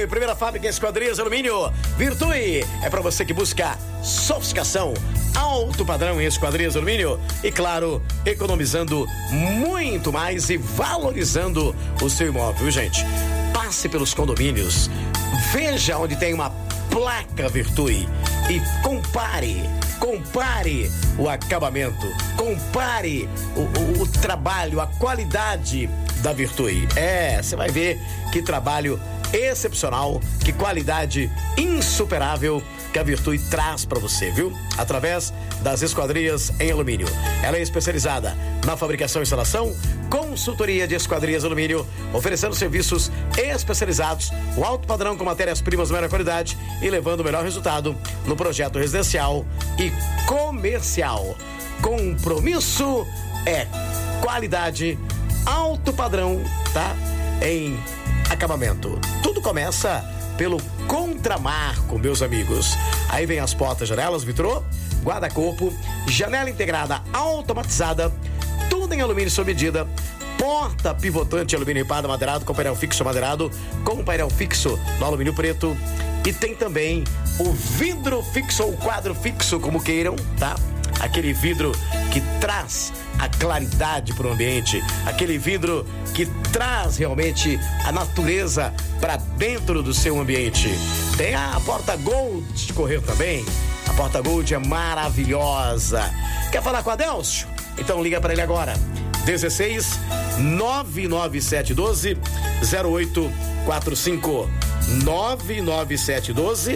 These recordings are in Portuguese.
Virtue, primeira fábrica em esquadrias de alumínio. Virtue é para você que busca sofisticação, alto padrão em esquadrias de alumínio e, claro, economizando muito mais e valorizando o seu imóvel, gente. Passe pelos condomínios, veja onde tem uma placa Virtue e compare o acabamento, compare o trabalho, a qualidade da Virtue. Você vai ver que trabalho excepcional, que qualidade insuperável que a Virtue traz para você, viu? Através das esquadrias em alumínio. Ela é especializada na fabricação e instalação, consultoria de esquadrias de alumínio, oferecendo serviços especializados, o alto padrão com matérias-primas de melhor qualidade e levando o melhor resultado no projeto residencial e comercial. Compromisso é qualidade, alto padrão, tá? Em acabamento. Tudo começa pelo contramarco, meus amigos. Aí vem as portas, janelas, vitrô, guarda-corpo, janela integrada automatizada, tudo em alumínio sob medida, porta pivotante alumínio ripado madeirado com painel fixo madeirado, com painel fixo no alumínio preto, e tem também o vidro fixo ou quadro fixo, como queiram, tá? Aquele vidro que traz a claridade para o ambiente, aquele vidro que traz realmente a natureza para dentro do seu ambiente. Tem a porta Gold de correr também. A porta Gold é maravilhosa. Quer falar com a Adélcio? Então liga para ele agora. 16 99712 0845 99712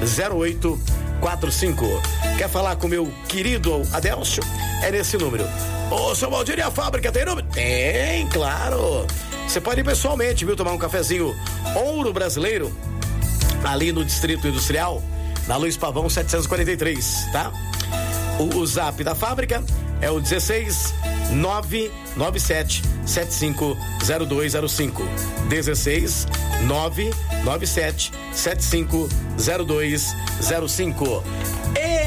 0845. Quer falar com o meu querido Adélcio? É nesse número. Ô, seu Valdir, e a fábrica tem número? Tem, claro. Você pode ir pessoalmente, viu? Tomar um cafezinho Ouro Brasileiro, ali no Distrito Industrial, na Luiz Pavão 743, tá? O zap da fábrica é o 16 997 750205. 16 997 750205.